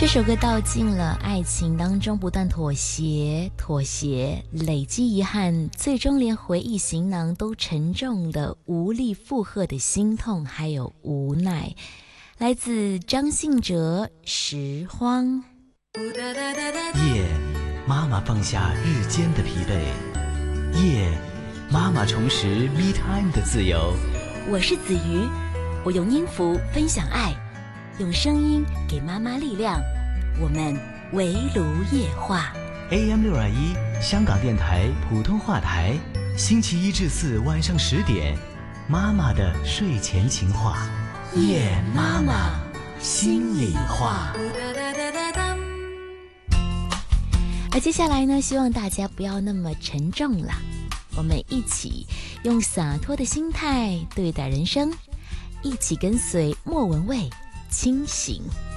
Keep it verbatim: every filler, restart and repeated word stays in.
这首歌道尽了爱情当中不断妥协、妥协、累积遗憾，最终连回忆行囊都沉重的无力负荷的心痛，还有无奈。来自张信哲《拾荒》。 夜，妈妈放下日间的疲惫。夜，妈妈重拾 me time 的自由。 我是子瑜，我用音符分享爱，用声音给妈妈力量。我们围炉夜话 A M 六二一香港电台普通话台，星期一至四晚上十点，妈妈的睡前情话，夜妈妈心里话。 而接下来呢，希望大家不要那么沉重了，我们一起用洒脱的心态对待人生，一起跟随莫文蔚清醒。